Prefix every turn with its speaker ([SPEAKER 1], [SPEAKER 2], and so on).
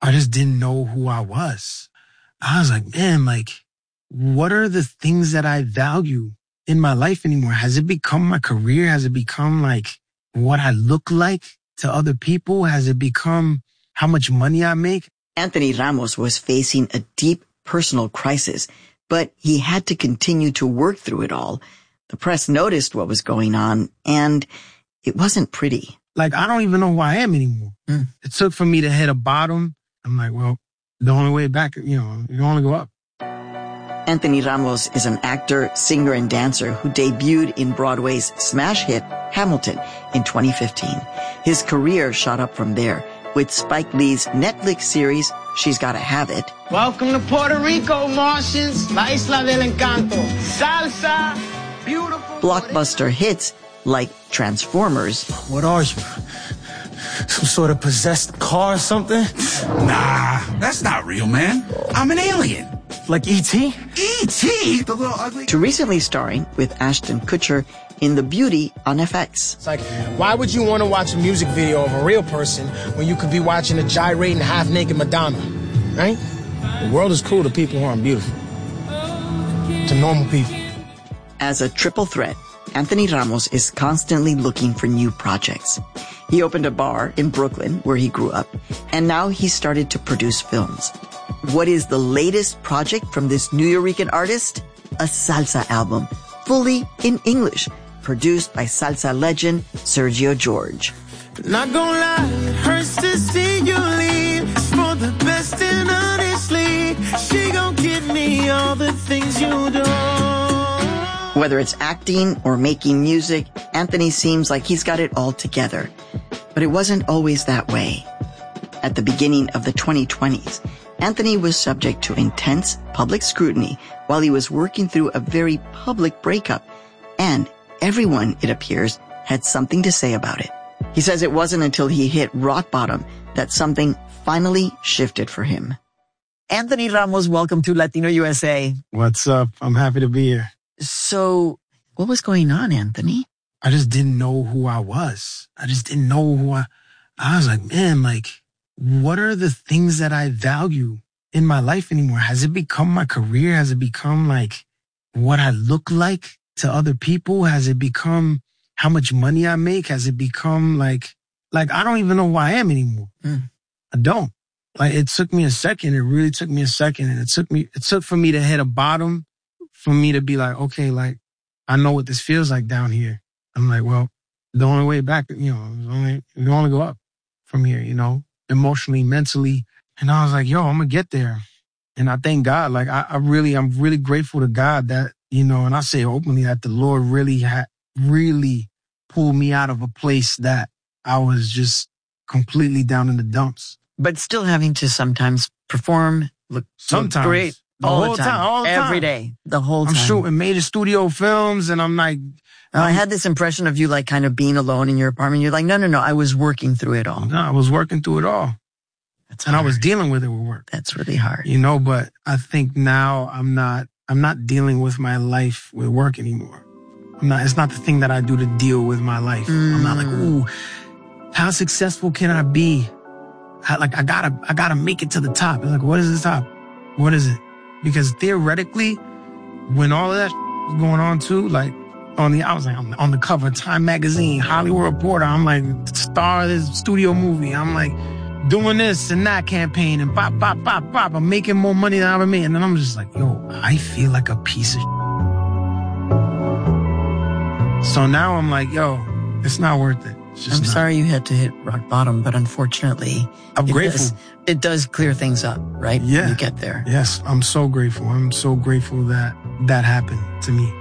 [SPEAKER 1] I just didn't know who I was. I was like, man, like, what are the things that I value in my life anymore? Has it become my career? Has it become like what I look like to other people? Has it become how much money I make?
[SPEAKER 2] Anthony Ramos was facing a deep personal crisis, but he had to continue to work through it all. The press noticed what was going on, and it wasn't pretty.
[SPEAKER 1] Like, I don't even know who I am anymore. It took for me to hit a bottom. I'm like, well, the only way back, you can only go up.
[SPEAKER 2] Anthony Ramos is an actor, singer, and dancer who debuted in Broadway's smash hit Hamilton in 2015. His career shot up from there with Spike Lee's Netflix series She's Gotta Have It.
[SPEAKER 3] Welcome to Puerto Rico, Martians. La Isla del Encanto. Salsa, beautiful.
[SPEAKER 2] Blockbuster hits like Transformers.
[SPEAKER 4] What are you? Some sort of possessed car or something?
[SPEAKER 5] Nah, that's not real, man. I'm an alien.
[SPEAKER 4] Like E.T.?
[SPEAKER 5] E.T.? The little ugly...
[SPEAKER 2] To recently starring with Ashton Kutcher in The Beauty on FX.
[SPEAKER 3] It's like, why would you want to watch a music video of a real person when you could be watching a gyrating half-naked Madonna, right? The world is cool to people who aren't beautiful. To normal people.
[SPEAKER 2] As a triple threat, Anthony Ramos is constantly looking for new projects. He opened a bar in Brooklyn, where he grew up, and now he started to produce films. What is the latest project from this Nuyorican artist? A salsa album, fully in English, produced by salsa legend Sergio George.
[SPEAKER 6] Not gonna lie, it hurts to see you leave. It's for the best and honestly, she gon' give me all the things you do.
[SPEAKER 2] Whether it's acting or making music, Anthony seems like he's got it all together. But it wasn't always that way. At the beginning of the 2020s, Anthony was subject to intense public scrutiny while he was working through a very public breakup. And everyone, it appears, had something to say about it. He says it wasn't until he hit rock bottom that something finally shifted for him. Anthony Ramos, welcome to Latino USA.
[SPEAKER 1] What's up? I'm happy to be here.
[SPEAKER 2] So, what was going on, Anthony?
[SPEAKER 1] I just didn't know who I was. I just didn't know who I was like, man, like, what are the things that I value in my life anymore? Has it become my career? Has it become like what I look like to other people? Has it become how much money I make? Has it become like I don't even know who I am anymore. I don't. Like, it took me a second. It really took me a second. And it took for me to hit a bottom, for me to be like, okay, like, I know what this feels like down here. I'm like, well, the only way back, you can only go up from here, emotionally, mentally. And I was like, yo, I'm going to get there. And I thank God, like, I'm really grateful to God that, and I say openly that the Lord really pulled me out of a place that I was just completely down in the dumps.
[SPEAKER 2] But still having to sometimes perform, look great. All the time. Every day. The whole time.
[SPEAKER 1] I'm shooting major studio films and I'm like...
[SPEAKER 2] I had this impression of you like kind of being alone in your apartment. You're like, no, I was working through it all.
[SPEAKER 1] No, I was working through it all.
[SPEAKER 2] That's hard.
[SPEAKER 1] And I was dealing with it with work.
[SPEAKER 2] That's really hard.
[SPEAKER 1] But I think now I'm not dealing with my life with work anymore. It's not the thing that I do to deal with my life. I'm not like, ooh, how successful can I be? I gotta make it to the top. It's like, what is the top? What is it? Because theoretically, when all of that was going on too, like I was like on the cover of Time Magazine, Hollywood Reporter. I'm like star of this studio movie. I'm like doing this and that campaign and pop. I'm making more money than I ever made. And then I'm just like, yo, I feel like a piece of So now I'm like, yo, it's not worth it.
[SPEAKER 2] I'm sorry you had to hit rock bottom, but unfortunately,
[SPEAKER 1] I'm grateful.
[SPEAKER 2] It does clear things up, right?
[SPEAKER 1] Yeah.
[SPEAKER 2] When you get there.
[SPEAKER 1] Yes, I'm so grateful. I'm so grateful that happened to me.